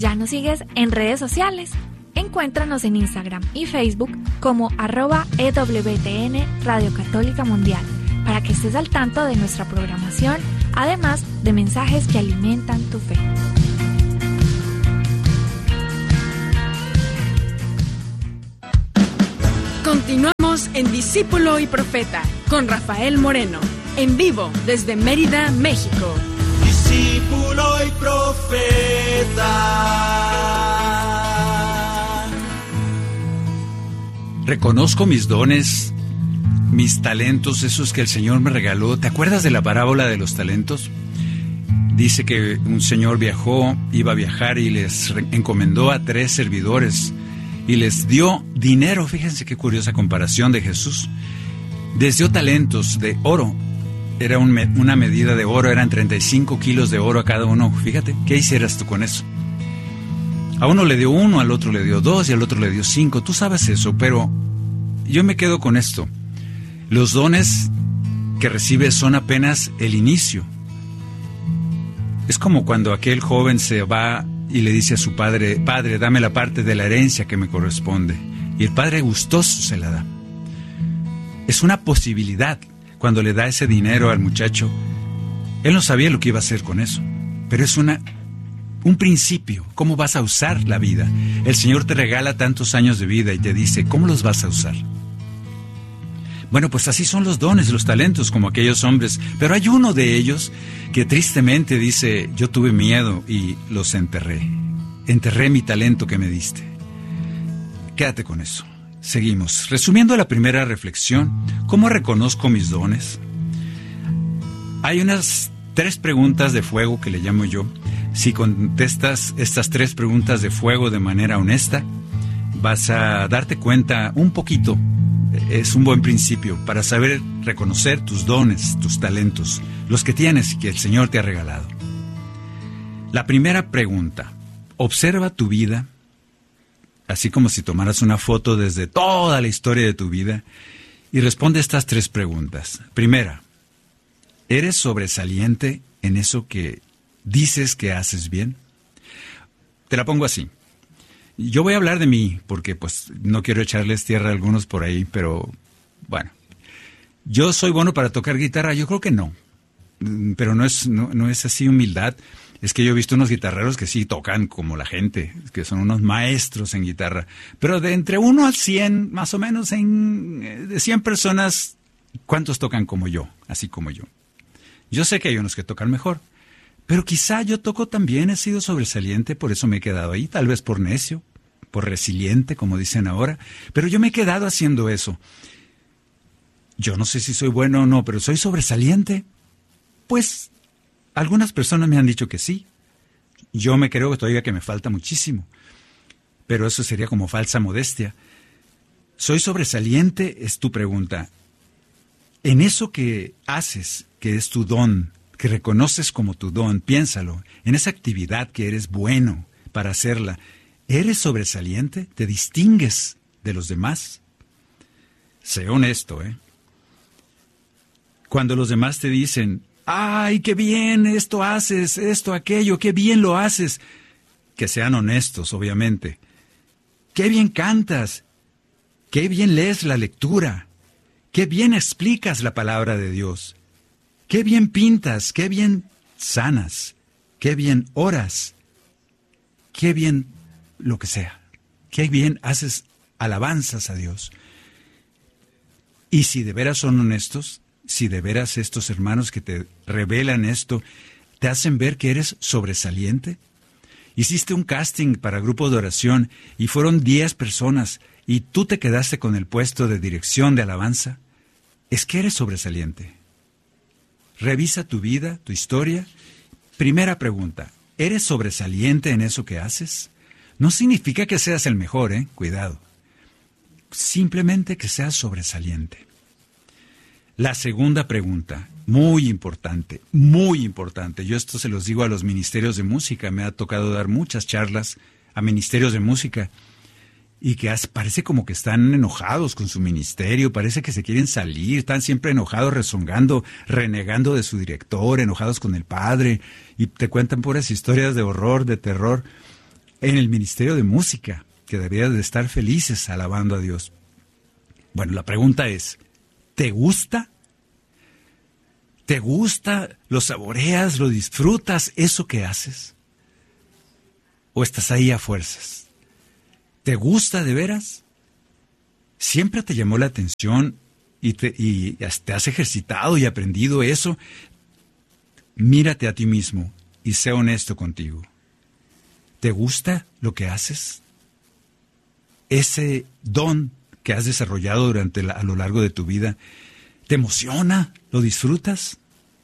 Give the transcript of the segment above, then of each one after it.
¿Ya nos sigues en redes sociales? Encuéntranos en Instagram y Facebook como @EWTN Radio Católica Mundial para que estés al tanto de nuestra programación, además de mensajes que alimentan tu fe. Continuamos en Discípulo y Profeta con Rafael Moreno, en vivo desde Mérida, México. Discípulo y Profeta. Reconozco mis dones, mis talentos, esos que el Señor me regaló. ¿Te acuerdas de la parábola de los talentos? Dice que un señor iba a viajar y les encomendó a 3 servidores y les dio dinero. Fíjense qué curiosa comparación de Jesús. Les dio talentos de oro. Era una medida de oro, eran 35 kilos de oro a cada uno. Fíjate, ¿qué hicieras tú con eso? A uno le dio 1, al otro le dio 2 y al otro le dio 5. Tú sabes eso, pero yo me quedo con esto. Los dones que recibes son apenas el inicio. Es como cuando aquel joven se va y le dice a su padre: Padre, dame la parte de la herencia que me corresponde. Y el padre gustoso se la da. Es una posibilidad. Cuando le da ese dinero al muchacho, él no sabía lo que iba a hacer con eso, pero es un principio. ¿Cómo vas a usar la vida? El Señor te regala tantos años de vida y te dice, ¿cómo los vas a usar? Bueno, pues así son los dones, los talentos, como aquellos hombres, pero hay uno de ellos que tristemente dice: yo tuve miedo y los enterré mi talento que me diste. Quédate con eso. Seguimos. Resumiendo la primera reflexión, ¿cómo reconozco mis dones? Hay unas 3 preguntas de fuego que le llamo yo. Si contestas estas 3 preguntas de fuego de manera honesta, vas a darte cuenta un poquito. Es un buen principio para saber reconocer tus dones, tus talentos, los que tienes y que el Señor te ha regalado. La primera pregunta: observa tu vida, así como si tomaras una foto desde toda la historia de tu vida, y responde estas 3 preguntas. Primera, ¿eres sobresaliente en eso que dices que haces bien? Te la pongo así. Yo voy a hablar de mí, porque pues no quiero echarles tierra a algunos por ahí, pero bueno. ¿Yo soy bueno para tocar guitarra? Yo creo que no. Pero no es así humildad. Es que yo he visto unos guitarreros que sí tocan como la gente, que son unos maestros en guitarra. Pero de entre 1 al 100, más o menos, de 100 personas, ¿cuántos tocan como yo? Así como yo. Yo sé que hay unos que tocan mejor. Pero quizá yo toco también, he sido sobresaliente, por eso me he quedado ahí. Tal vez por necio, por resiliente, como dicen ahora. Pero yo me he quedado haciendo eso. Yo no sé si soy bueno o no, pero ¿soy sobresaliente? Pues algunas personas me han dicho que sí. Yo me creo que todavía que me falta muchísimo. Pero eso sería como falsa modestia. ¿Soy sobresaliente? Es tu pregunta. En eso que haces, que es tu don, que reconoces como tu don, piénsalo. En esa actividad que eres bueno para hacerla, ¿eres sobresaliente? ¿Te distingues de los demás? Sé honesto, ¿eh? Cuando los demás te dicen: ¡ay, qué bien esto haces, esto, aquello, qué bien lo haces! Que sean honestos, obviamente. ¡Qué bien cantas! ¡Qué bien lees la lectura! ¡Qué bien explicas la palabra de Dios! ¡Qué bien pintas! ¡Qué bien sanas! ¡Qué bien oras! ¡Qué bien lo que sea! ¡Qué bien haces alabanzas a Dios! Y si de veras son honestos, si de veras estos hermanos que te revelan esto, te hacen ver que eres sobresaliente. Hiciste un casting para grupo de oración y fueron 10 personas y tú te quedaste con el puesto de dirección de alabanza. Es que eres sobresaliente. Revisa tu vida, tu historia. Primera pregunta: ¿eres sobresaliente en eso que haces? No significa que seas el mejor, cuidado. Simplemente que seas sobresaliente. La segunda pregunta, muy importante, muy importante. Yo esto se los digo a los ministerios de música. Me ha tocado dar muchas charlas a ministerios de música y que parece como que están enojados con su ministerio, parece que se quieren salir, están siempre enojados, rezongando, renegando de su director, enojados con el padre, y te cuentan puras historias de horror, de terror. en el ministerio de música, que deberías de estar felices alabando a Dios. Bueno, la pregunta es, ¿te gusta? ¿Te gusta? ¿Lo saboreas? ¿Lo disfrutas eso que haces? ¿O estás ahí a fuerzas? ¿Te gusta de veras? ¿Siempre te llamó la atención y te has ejercitado y aprendido eso? Mírate a ti mismo y sé honesto contigo. ¿Te gusta lo que haces? Ese don que has desarrollado a lo largo de tu vida, ¿te emociona? ¿Lo disfrutas?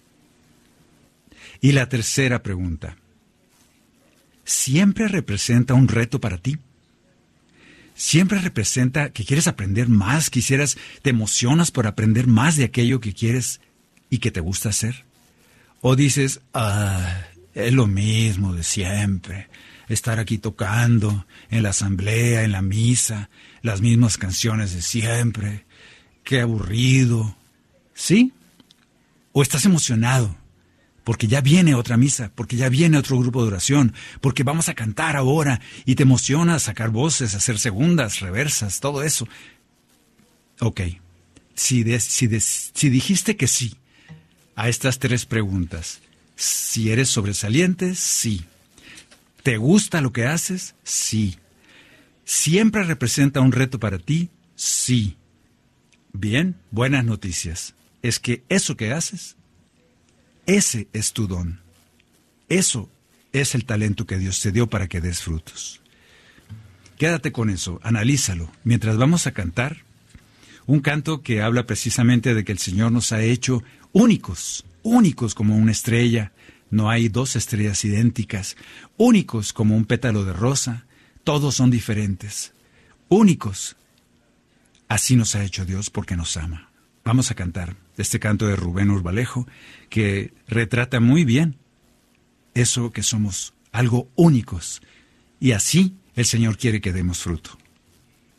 Y la tercera pregunta, ¿siempre representa un reto para ti? ¿Siempre representa que quieres aprender más, te emocionas por aprender más de aquello que quieres y que te gusta hacer? ¿O dices, es lo mismo de siempre, estar aquí tocando en la asamblea, en la misa, las mismas canciones de siempre, qué aburrido? ¿Sí? ¿O estás emocionado porque ya viene otra misa, porque ya viene otro grupo de oración, porque vamos a cantar ahora y te emociona sacar voces, hacer segundas, reversas, todo eso? Ok, si dijiste que sí a estas 3 preguntas, si eres sobresaliente, sí. ¿Te gusta lo que haces? Sí. ¿Siempre representa un reto para ti? Sí. Bien, buenas noticias. Es que eso que haces, ese es tu don. Eso es el talento que Dios te dio para que des frutos. Quédate con eso, analízalo. Mientras vamos a cantar, un canto que habla precisamente de que el Señor nos ha hecho únicos como una estrella. No hay 2 estrellas idénticas. Únicos como un pétalo de rosa. Todos son diferentes. Únicos. Así nos ha hecho Dios porque nos ama. Vamos a cantar este canto de Rubén Urbalejo que retrata muy bien eso que somos, algo únicos. Y así el Señor quiere que demos fruto.